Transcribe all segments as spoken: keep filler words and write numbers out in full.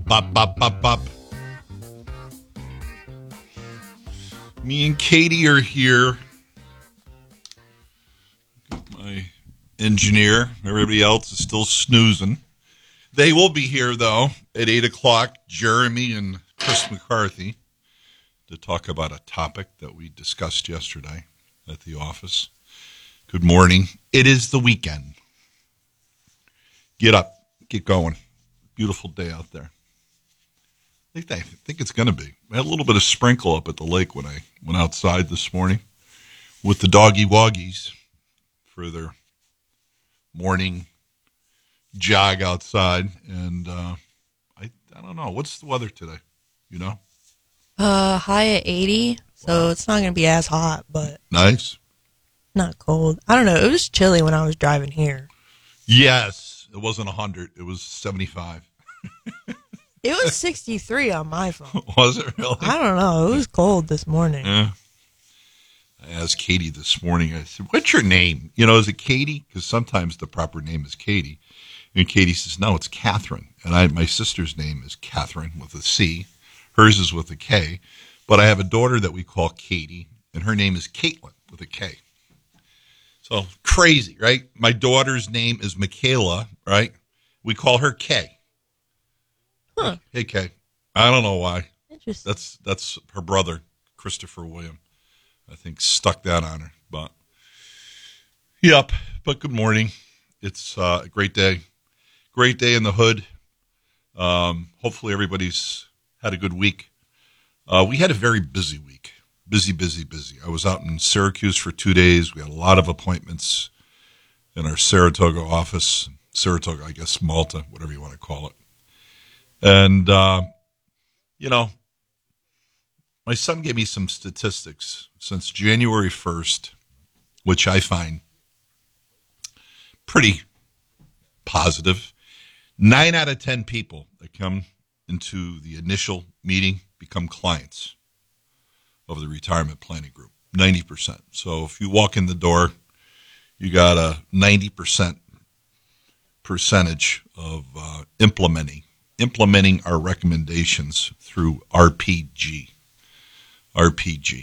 Bop, bop, bop, bop. Me and Katie are here. My engineer, everybody else is still snoozing. They will be here, though, at eight o'clock, Jeremy and Chris McCarthy, to talk about a topic that we discussed yesterday at the office. Good morning. It is the weekend. Get up. Get going. Beautiful day out there. I think, I think it's going to be. I had a little bit of sprinkle up at the lake when I went outside this morning with the doggy woggies for their morning jog outside. And uh, I I don't know. What's the weather today? You know? Uh, high at eighty, so wow. It's not going to be as hot, but nice. Not cold. I don't know. It was chilly when I was driving here. Yes. It wasn't one hundred. It was seventy-five. It was sixty-three on my phone. Was it really? I don't know. It was cold this morning. Yeah. I asked Katie this morning, I said, what's your name? You know, is it Katie? Because sometimes the proper name is Katie. And Katie says, no, it's Catherine. And I, my sister's name is Catherine with a C. Hers is with a K. But I have a daughter that we call Katie, and her name is Caitlin with a K. So crazy, right? My daughter's name is Michaela, right? We call her Kay. Huh. Hey, Kay. I don't know why. Interesting. That's that's her brother, Christopher William. I think stuck that on her. But, yep. But good morning. It's uh, a great day. Great day in the hood. Um, hopefully everybody's had a good week. Uh, we had a very busy week. Busy, busy, busy. I was out in Syracuse for two days. We had a lot of appointments in our Saratoga office. Saratoga, I guess, Malta, whatever you want to call it. And, uh, you know, my son gave me some statistics since January first, which I find pretty positive. Nine out of ten people that come into the initial meeting become clients of the retirement planning group, ninety percent. So if you walk in the door, you got a ninety percent percentage of uh, implementing implementing our recommendations through R P G. R P G.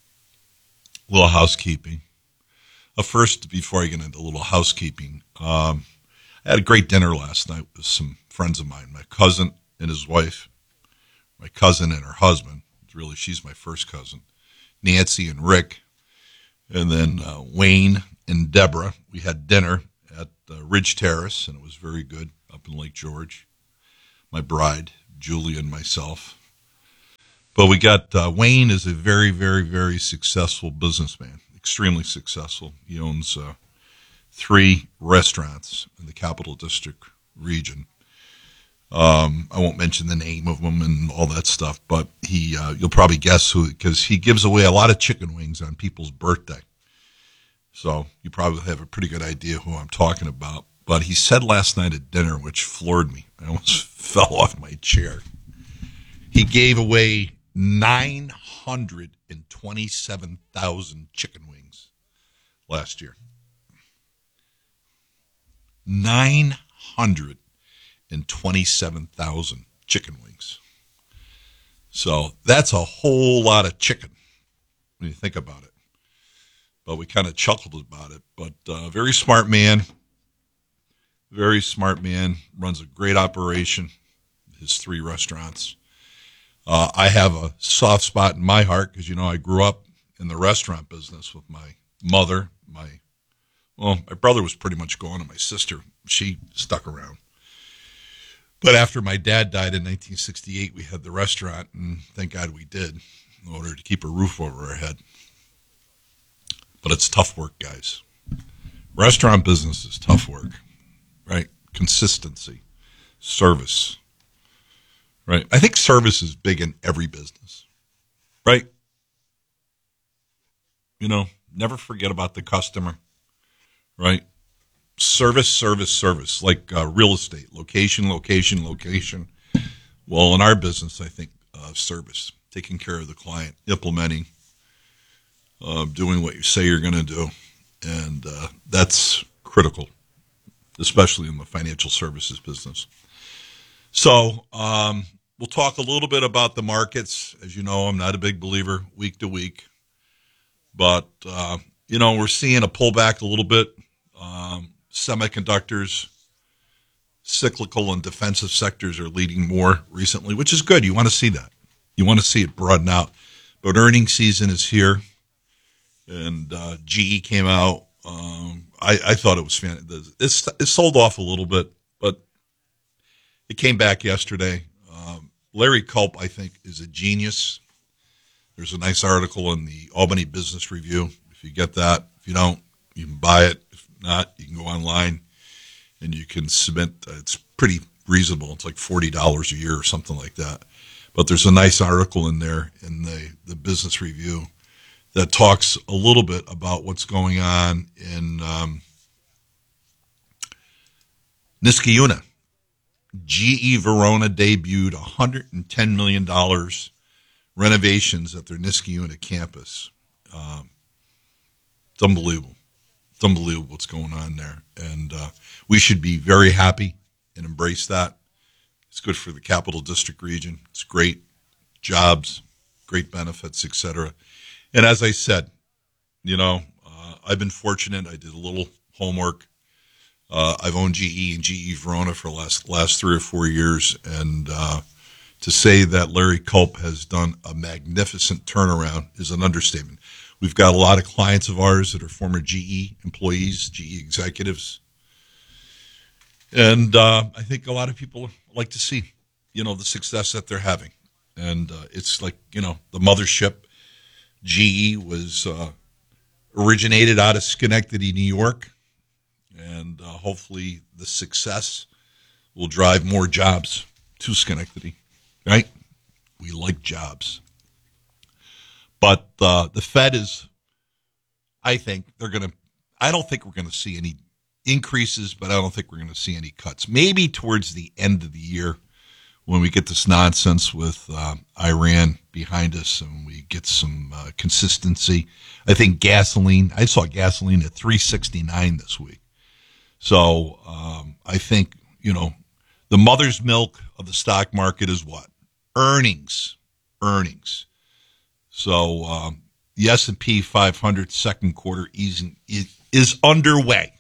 A little housekeeping. Uh, first, before I get into a little housekeeping, um, I had a great dinner last night with some friends of mine, my cousin and his wife, my cousin and her husband. Really, she's my first cousin, Nancy and Rick, and then uh, Wayne and Deborah. We had dinner at uh, Ridge Terrace, and it was very good up in Lake George. My bride, Julie, and myself. But we got, uh, Wayne is a very, very, very successful businessman, extremely successful. He owns uh, three restaurants in the Capital District region. Um, I won't mention the name of them and all that stuff, but he, uh, you'll probably guess who, because he gives away a lot of chicken wings on people's birthday. So you probably have a pretty good idea who I'm talking about. But he said last night at dinner, which floored me. I almost fell off my chair. He gave away nine hundred twenty-seven thousand chicken wings last year. nine hundred twenty-seven thousand chicken wings. So that's a whole lot of chicken when you think about it. But we kind of chuckled about it. But uh, very smart man. Very smart man, runs a great operation, his three restaurants. Uh, I have a soft spot in my heart because, you know, I grew up in the restaurant business with my mother. My, well, my brother was pretty much gone, and my sister, she stuck around. But after my dad died in nineteen sixty-eight, we had the restaurant, and thank God we did, in order to keep a roof over our head. But it's tough work, guys. Restaurant business is tough work. Right? Consistency, service, right? I think service is big in every business, right? You know, never forget about the customer, right? Service, service, service, like uh, real estate, location, location, location. Well, in our business, I think uh, service, taking care of the client, implementing, uh, doing what you say you're going to do, and uh, that's critical, especially in the financial services business. So um, we'll talk a little bit about the markets. As you know, I'm not a big believer week to week. But, uh, you know, we're seeing a pullback a little bit. Um, semiconductors, cyclical and defensive sectors are leading more recently, which is good. You want to see that. You want to see it broaden out. But earnings season is here. And uh, G E came out. Um, I, I thought it was fantastic. It's, it sold off a little bit, but it came back yesterday. Um, Larry Culp, I think, is a genius. There's a nice article in the Albany Business Review. If you get that, if you don't, you can buy it. If not, you can go online and you can submit. Uh, it's pretty reasonable. It's like forty dollars a year or something like that. But there's a nice article in there in the, the Business Review that talks a little bit about what's going on in um, Niskayuna. G E Verona debuted one hundred ten million dollars renovations at their Niskayuna campus. Um, it's unbelievable. It's unbelievable what's going on there. And uh, we should be very happy and embrace that. It's good for the Capital District region. It's great jobs, great benefits, et cetera. And as I said, you know, uh, I've been fortunate. I did a little homework. Uh, I've owned G E and G E Verona for the last, last three or four years. And uh, to say that Larry Culp has done a magnificent turnaround is an understatement. We've got a lot of clients of ours that are former G E employees, G E executives. And uh, I think a lot of people like to see, you know, the success that they're having. And uh, it's like, you know, the mothership. G E was uh, originated out of Schenectady, New York, and uh, hopefully the success will drive more jobs to Schenectady, right? We like jobs. But uh, the Fed is, I think, they're going to, I don't think we're going to see any increases, but I don't think we're going to see any cuts. Maybe towards the end of the year, when we get this nonsense with uh, Iran behind us and we get some uh, consistency. I think gasoline, I saw gasoline at three sixty-nine this week. So um, I think, you know, the mother's milk of the stock market is what? Earnings. Earnings. So um, the S and P five hundred second quarter easing is underway.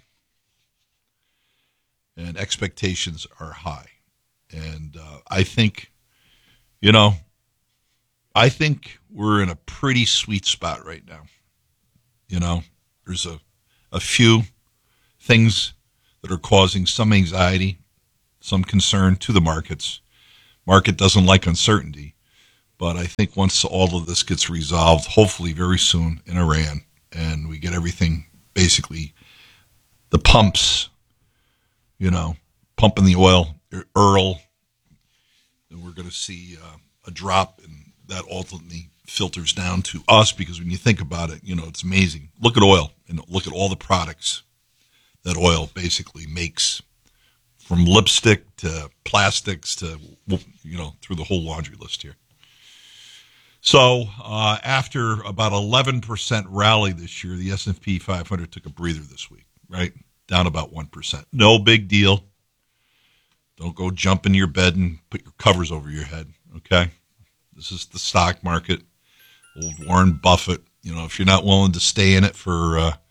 And expectations are high. And uh, I think, you know, I think we're in a pretty sweet spot right now. You know, there's a, a few things that are causing some anxiety, some concern to the markets. Market doesn't like uncertainty. But I think once all of this gets resolved, hopefully very soon in Iran, and we get everything, basically, the pumps, you know, pumping the oil, Earl, and we're going to see uh, a drop, and that ultimately filters down to us, because when you think about it, you know, it's amazing. Look at oil, and look at all the products that oil basically makes, from lipstick to plastics to, you know, through the whole laundry list here. So uh, after about eleven percent rally this year, the S and P five hundred took a breather this week, right? Down about one percent. No big deal. Don't go jump in your bed and put your covers over your head, okay? This is the stock market. Old Warren Buffett, you know, if you're not willing to stay in it for uh,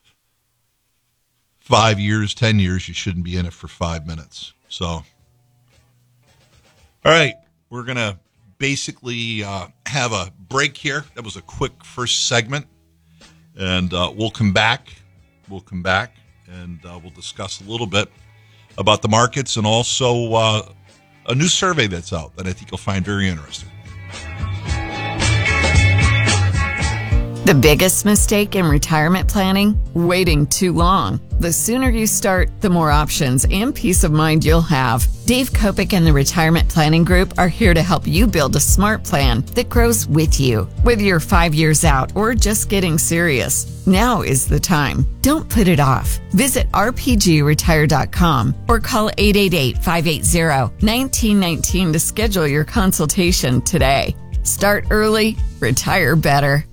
five years, ten years, you shouldn't be in it for five minutes. So, all right, we're going to basically uh, have a break here. That was a quick first segment. And uh, we'll come back. We'll come back, and uh, we'll discuss a little bit about the markets, and also uh, a new survey that's out that I think you'll find very interesting. The biggest mistake in retirement planning? Waiting too long. The sooner you start, the more options and peace of mind you'll have. Dave Kopic and the Retirement Planning Group are here to help you build a smart plan that grows with you. Whether you're five years out or just getting serious, now is the time. Don't put it off. Visit r p g retire dot com or call eight eight eight, five eight zero, one nine one nine to schedule your consultation today. Start early, retire better.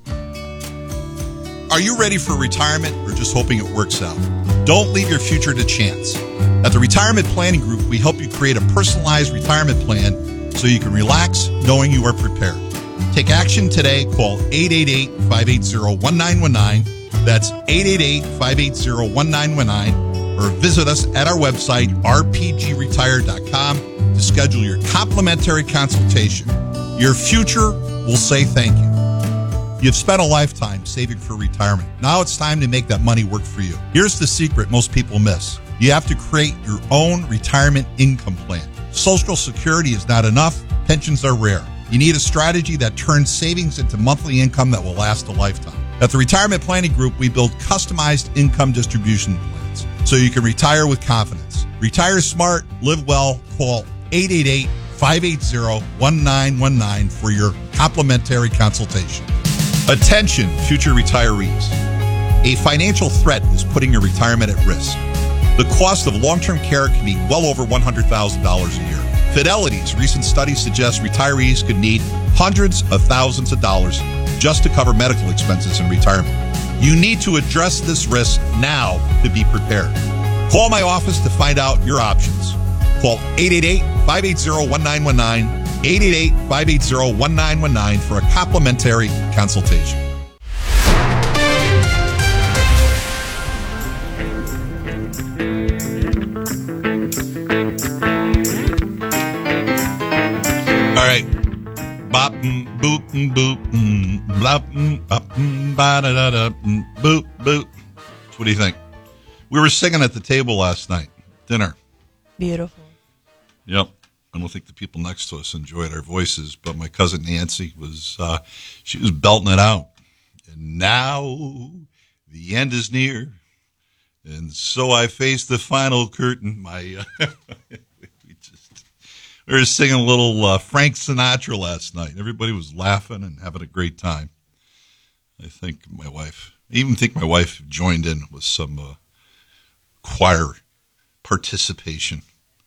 Are you ready for retirement or just hoping it works out? Don't leave your future to chance. At the Retirement Planning Group, we help you create a personalized retirement plan so you can relax knowing you are prepared. Take action today. Call eight eight eight, five eight zero, one nine one nine. That's eight eight eight, five eight zero, one nine one nine. Or visit us at our website, r p g retire dot com, to schedule your complimentary consultation. Your future will say thank you. You've spent a lifetime saving for retirement. Now it's time to make that money work for you. Here's the secret most people miss. You have to create your own retirement income plan. Social Security is not enough. Pensions are rare. You need a strategy that turns savings into monthly income that will last a lifetime. At the Retirement Planning Group, we build customized income distribution plans so you can retire with confidence. Retire smart, live well. Call eight eight eight, five eight zero, one nine one nine for your complimentary consultation. Attention, future retirees. A financial threat is putting your retirement at risk. The cost of long-term care can be well over one hundred thousand dollars a year. Fidelity's recent study suggests retirees could need hundreds of thousands of dollars just to cover medical expenses in retirement. You need to address this risk now to be prepared. Call my office to find out your options. Call eight eight eight, five eight zero, one nine one nine, eight eight eight, five eight zero, one nine one nine for a complimentary consultation. All right. Bop, mm, boop, mm, boop, mm, blop, mm, bop, mm, ba-da-da-da, mm, boop, boop. So what do you think? We were singing at the table last night. Dinner. Beautiful. Yep. I don't think the people next to us enjoyed our voices, but my cousin Nancy was, uh, she was belting it out. And now the end is near. And so I face the final curtain. My, uh, we just, we were singing a little uh, Frank Sinatra last night. Everybody was laughing and having a great time. I think my wife, I even think my wife joined in with some uh, choir participation.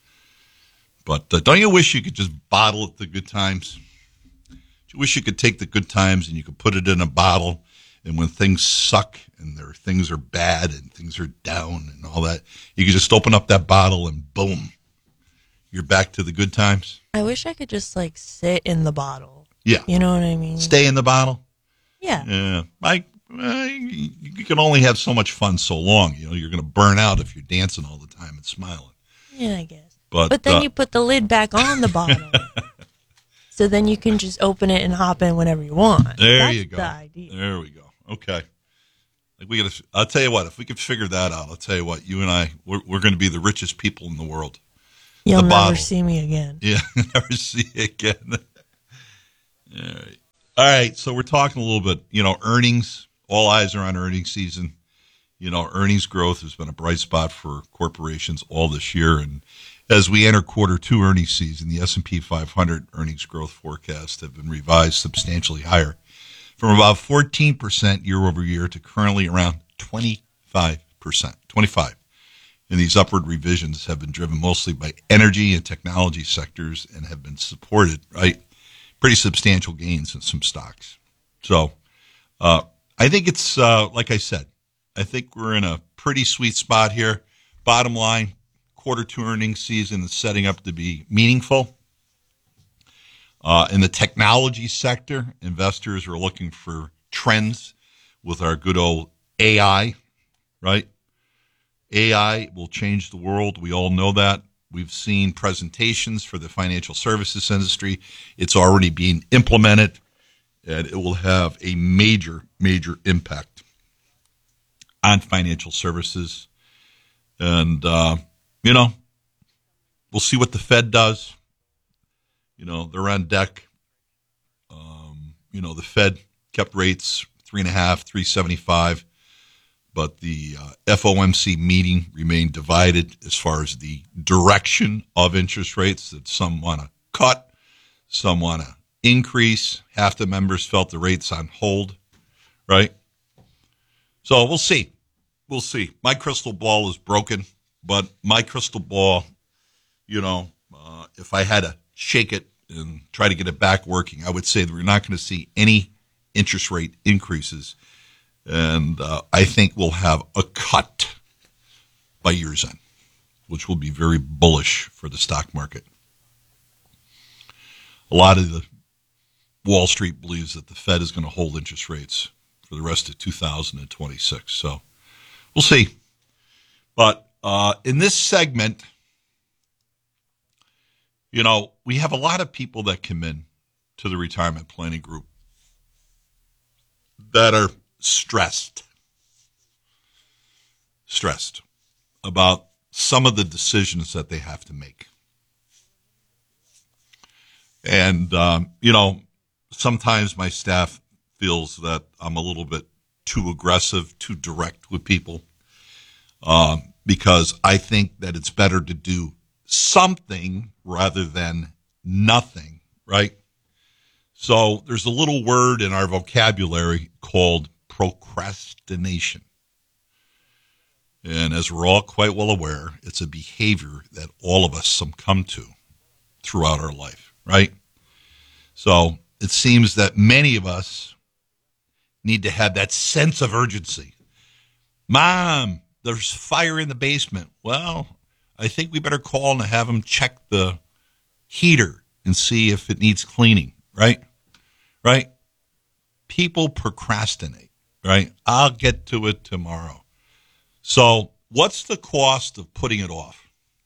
But uh, don't you wish you could just bottle up the good times? Do you wish you could take the good times and you could put it in a bottle, and when things suck and there things are bad and things are down and all that, you could just open up that bottle and boom, you're back to the good times? I wish I could just like sit in the bottle. Yeah. You know what I mean? Stay in the bottle? Yeah. Yeah. I, I, you can only have so much fun so long. You know, you're going to burn out if you're dancing all the time and smiling. Yeah, I guess. But, but then uh, you put the lid back on the bottle. So then you can just open it and hop in whenever you want. There That's you go. The idea. There we go. Okay. Like we gotta, I'll tell you what, if we could figure that out, I'll tell you what, you and I, we're, we're going to be the richest people in the world. You'll the never bottle. see me again. Yeah, never see you again. All right. All right, so we're talking a little bit, you know, earnings. All eyes are on earnings season. You know, earnings growth has been a bright spot for corporations all this year. And as we enter quarter two earnings season, the S and P five hundred earnings growth forecasts have been revised substantially higher, from about fourteen percent year over year to currently around twenty-five percent. twenty-five. And these upward revisions have been driven mostly by energy and technology sectors and have been supported, right? Pretty substantial gains in some stocks. So uh, I think it's, uh, like I said, I think we're in a pretty sweet spot here. Bottom line, quarter two earnings season is setting up to be meaningful. Uh, in the technology sector, investors are looking for trends with our good old A I, right? A I will change the world. We all know that. We've seen presentations for the financial services industry. It's already being implemented, and it will have a major, major impact on financial services. And, uh, you know, we'll see what the Fed does. You know, they're on deck. Um, you know, the Fed kept rates three and a half, three seventy-five, but the uh, F O M C meeting remained divided as far as the direction of interest rates. That some want to cut, some want to increase. Half the members felt the rates on hold, right? So we'll see. We'll see. My crystal ball is broken, but my crystal ball, you know, uh, if I had to shake it and try to get it back working, I would say that we're not going to see any interest rate increases. And uh, I think we'll have a cut by year's end. which will be very bullish for the stock market. A lot of the Wall Street believes that the Fed is going to hold interest rates for the rest of two thousand twenty-six. So we'll see. But uh, in this segment, you know, we have a lot of people that come in to the retirement planning group that are stressed, stressed about some of the decisions that they have to make. And, um, you know, sometimes my staff feels that I'm a little bit too aggressive, too direct with people, um, because I think that it's better to do something rather than nothing, right? So there's a little word in our vocabulary called procrastination. And as we're all quite well aware, it's a behavior that all of us succumb to throughout our life, right? So it seems that many of us need to have that sense of urgency. Mom, there's fire in the basement. Well, I think we better call and have them check the heater and see if it needs cleaning, right? Right? People procrastinate, right? I'll get to it tomorrow. So what's the cost of putting it off?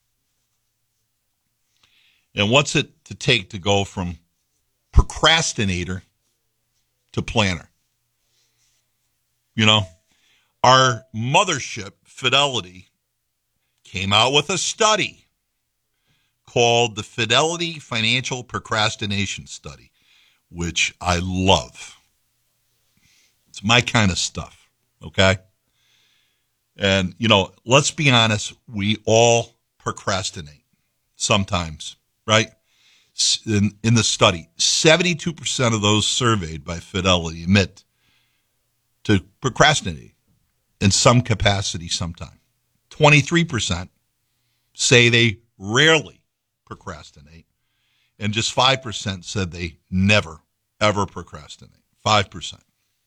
And what's it to take to go from procrastinator to planner? You know, our mothership, Fidelity, came out with a study called the Fidelity Financial Procrastination Study, which I love. It's my kind of stuff, okay? And, you know, let's be honest, we all procrastinate sometimes, right? In, in the study, seventy-two percent of those surveyed by Fidelity admit to procrastinating in some capacity sometime. twenty-three percent say they rarely procrastinate, and just five percent said they never, ever procrastinate. five percent.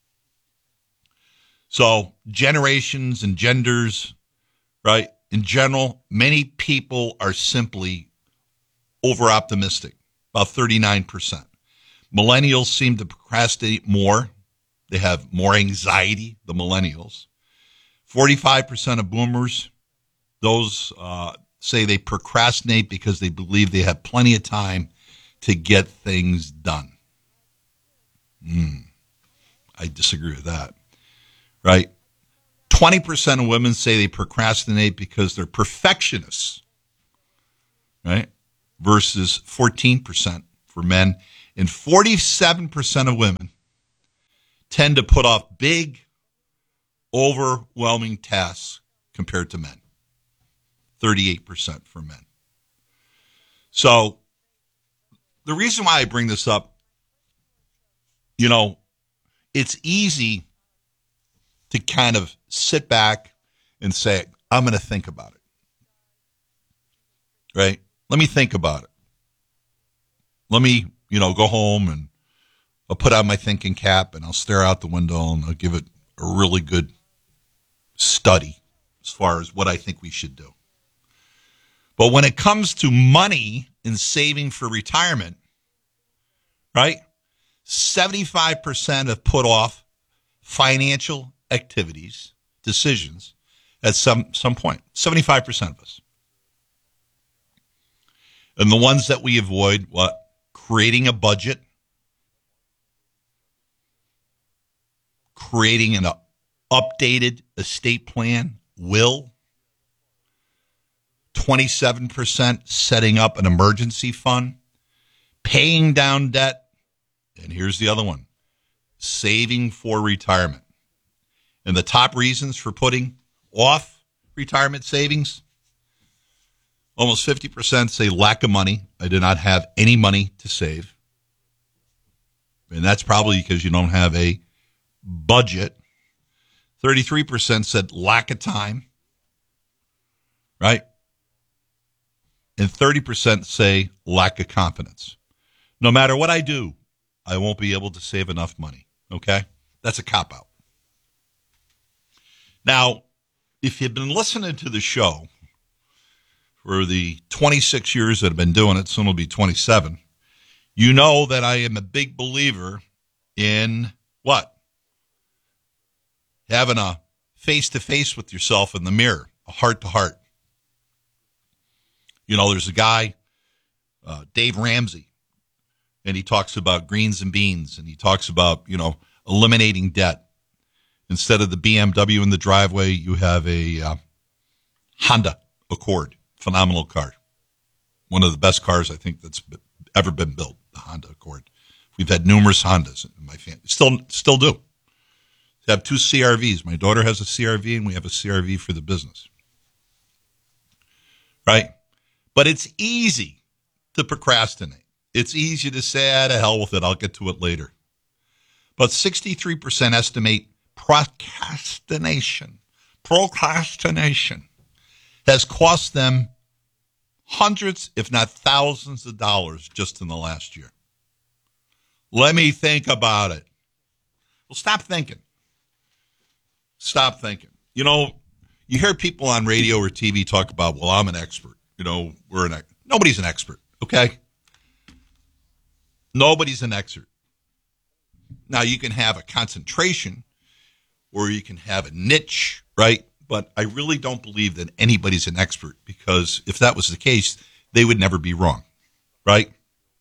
So generations and genders, right? In general, many people are simply over-optimistic, about thirty-nine percent. Millennials seem to procrastinate more. They have more anxiety, the millennials. forty-five percent of boomers, those uh, say they procrastinate because they believe they have plenty of time to get things done. Mm, I disagree with that, right? twenty percent of women say they procrastinate because they're perfectionists, right? Versus fourteen percent for men. And forty-seven percent of women tend to put off big, overwhelming tasks compared to men. thirty-eight percent for men. So the reason why I bring this up, you know, it's easy to kind of sit back and say, I'm going to think about it. Right? Let me think about it. Let me, you know, go home and I'll put on my thinking cap and I'll stare out the window and I'll give it a really good study as far as what I think we should do. But when it comes to money and saving for retirement, right, seventy-five percent have put off financial activities, decisions at some, some point. seventy-five percent of us. And the ones that we avoid, what? Creating a budget, creating an updated estate plan, will, twenty-seven percent setting up an emergency fund, paying down debt, and here's the other one, saving for retirement. And the top reasons for putting off retirement savings, almost fifty percent say lack of money. I do not have any money to save. And that's probably because you don't have a budget. thirty-three percent said lack of time, right? And thirty percent say lack of confidence. No matter what I do, I won't be able to save enough money, okay? That's a cop-out. Now, if you've been listening to the show for the twenty-six years that I've been doing it, soon will be twenty-seven, you know that I am a big believer in what? Having a face-to-face with yourself in the mirror, a heart-to-heart. You know, there's a guy, uh, Dave Ramsey, and he talks about greens and beans, and he talks about, you know, eliminating debt. Instead of the B M W in the driveway, you have a uh, Honda Accord, phenomenal car. One of the best cars I think that's ever been built, the Honda Accord. We've had numerous Hondas in my family. Still, still do. We have two C R Vs. My daughter has a C R V, and we have a C R V for the business. Right? But it's easy to procrastinate. It's easy to say, ah, to hell with it, I'll get to it later. But sixty-three percent estimate procrastination, procrastination has cost them hundreds, if not thousands of dollars just in the last year. Let me think about it. Well, stop thinking. Stop thinking. You know, you hear people on radio or T V talk about, well, I'm an expert. You know, we're an expert. Nobody's an expert, okay? Nobody's an expert. Now, you can have a concentration or you can have a niche, right? But I really don't believe that anybody's an expert, because if that was the case, they would never be wrong, right?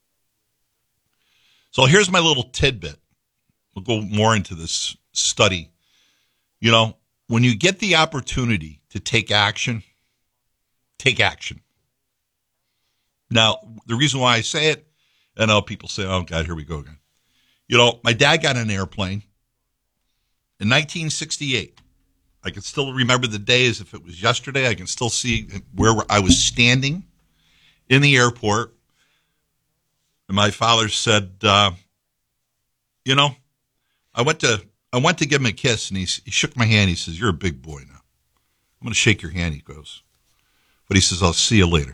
So here's my little tidbit. We'll go more into this study. You know, when you get the opportunity to take action, take action. Now, the reason why I say it, I know people say, oh, God, here we go again. You know, my dad got on an airplane in nineteen sixty-eight. I can still remember the day as if it was yesterday. I can still see where I was standing in the airport. And my father said, uh, you know, I went to I went to give him a kiss, and he, he shook my hand. He says, you're a big boy now. I'm going to shake your hand, he goes. But he says, I'll see you later.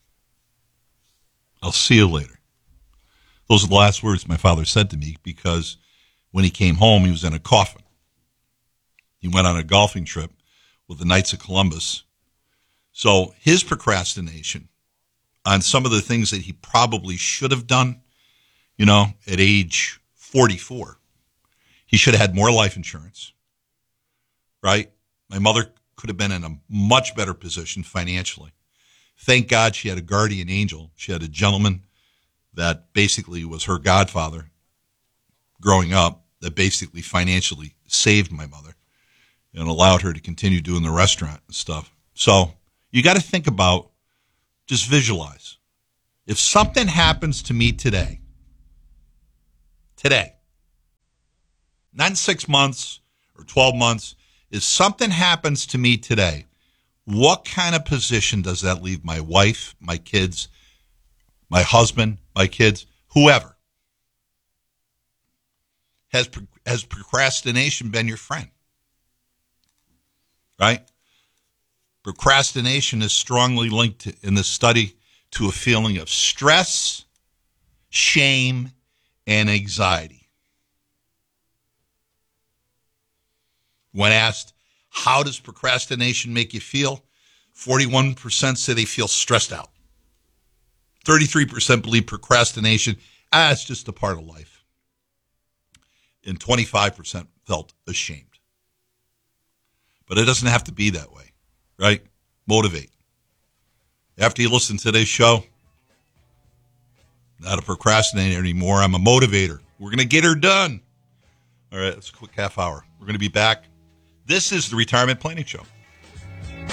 I'll see you later. Those are the last words my father said to me, because when he came home, he was in a coffin. He went on a golfing trip with the Knights of Columbus. So his procrastination on some of the things that he probably should have done, you know, at age forty-four, he should have had more life insurance, right? My mother could have been in a much better position financially. Thank God she had a guardian angel. She had a gentleman that basically was her godfather growing up, that basically financially saved my mother and allowed her to continue doing the restaurant and stuff. So you got to think about, just visualize. If something happens to me today, today, not in six months or twelve months, if something happens to me today, what kind of position does that leave my wife, my kids, my husband, my kids, whoever? Has, has procrastination been your friend? Right? Procrastination is strongly linked to, in this study, to a feeling of stress, shame, and anxiety. When asked, how does procrastination make you feel? forty-one percent say they feel stressed out. thirty-three percent believe procrastination, ah, it's just a part of life. And twenty-five percent felt ashamed. But it doesn't have to be that way, right? Motivate. After you listen to today's show, not a procrastinator anymore. I'm a motivator. We're going to get her done. All right, that's a quick half hour. We're going to be back. This is the Retirement Planning Show.